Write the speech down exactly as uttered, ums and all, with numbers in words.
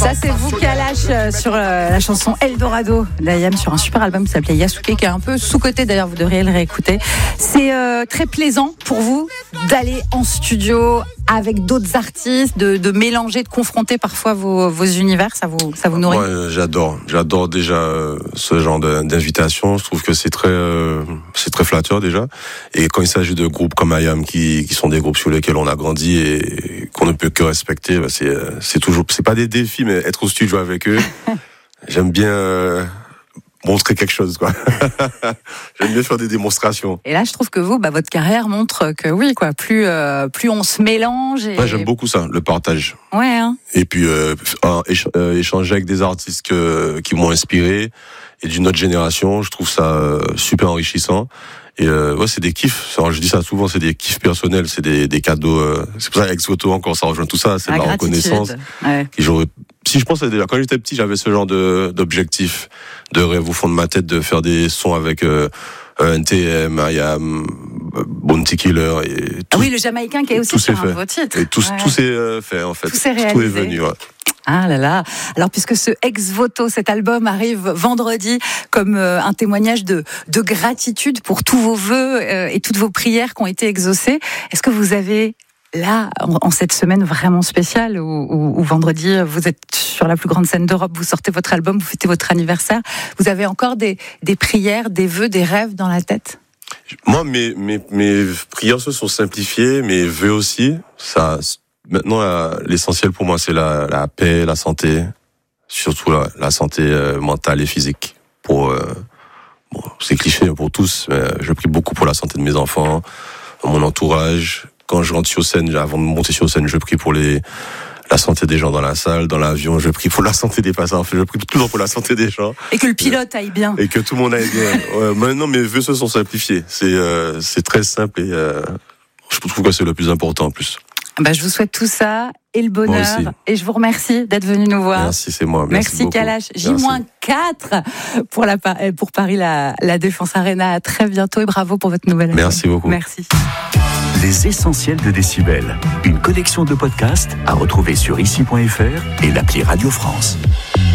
Ça, c'est vous qui Kalash sur euh, la chanson Eldorado d'A M sur un super album qui s'appelait Yasuke, qui est un peu sous-coté d'ailleurs, vous devriez le réécouter. C'est euh, très plaisant pour vous d'aller en studio avec d'autres artistes, de, de mélanger, de confronter parfois vos, vos univers, ça vous, ça vous nourrit? Moi, j'adore. J'adore déjà euh, ce genre de, d'invitation. Je trouve que c'est très, euh, c'est très flatteur déjà. Et quand il s'agit de groupes comme I A M, qui, qui sont des groupes sur lesquels on a grandi et qu'on ne peut que respecter, bah c'est, c'est toujours, c'est pas des défis, mais être au studio avec eux, j'aime bien. Euh, montrer quelque chose, quoi. J'aime bien faire des démonstrations. Et là, je trouve que vous, bah, votre carrière montre que oui, quoi. Plus, euh, plus on se mélange. Et... Ouais, j'aime beaucoup ça, le partage. Ouais. Hein. Et puis euh, euh, échanger avec des artistes que, qui m'ont inspiré et d'une autre génération, je trouve ça euh, super enrichissant. Et euh, ouais, c'est des kiffs. Alors, je dis ça souvent, c'est des kiffs personnels, c'est des, des cadeaux. Euh, c'est pour ça Ex Voto encore, ça rejoint tout ça. C'est la de la gratitude. Reconnaissance. Ouais. Et j'aurais, si je pense déjà quand j'étais petit, j'avais ce genre de d'objectif, de rêve au fond de ma tête, de faire des sons avec euh, N T M, I A M, Bounty Killer. Et tout, ah oui, le Jamaïcain qui est aussi sur un de vos titres. Et tout, ouais. tout s'est euh, fait en fait. Tout s'est réalisé. Tout est venu. Ouais. Ah là là. Alors puisque ce Ex Voto, cet album arrive vendredi comme euh, un témoignage de, de gratitude pour tous vos vœux euh, et toutes vos prières qui ont été exaucées, est-ce que vous avez là, en, en cette semaine vraiment spéciale où, où, où vendredi vous êtes sur la plus grande scène d'Europe, vous sortez votre album, vous fêtez votre anniversaire, vous avez encore des, des prières, des vœux, des rêves dans la tête? Moi, mes, mes, mes prières se sont simplifiées, mes vœux aussi. Ça, maintenant, la, l'essentiel pour moi, c'est la, la paix, la santé, surtout la, la santé euh, mentale et physique. Pour, euh, bon, c'est cliché pour tous, mais je prie beaucoup pour la santé de mes enfants, mon entourage. Quand je rentre sur scène, avant de monter sur scène, je prie pour les, la santé des gens dans la salle, dans l'avion, je prie pour la santé des passagers, je prie toujours pour la santé des gens. Et que le pilote aille bien. Et que tout le monde aille bien. Ouais, maintenant, mes vœux se sont simplifiés. C'est, euh, c'est très simple et euh, je trouve que c'est le plus important en plus. Bah, je vous souhaite tout ça et le bonheur. Et je vous remercie d'être venu nous voir. Merci, c'est moi. Merci, Merci Kalash. J quatre pour, la, pour Paris, la, la Défense Arena. À très bientôt et bravo pour votre nouvelle année. Merci beaucoup. Merci. Les essentiels de Décibel. Une collection de podcasts à retrouver sur ici point f r et l'appli Radio France.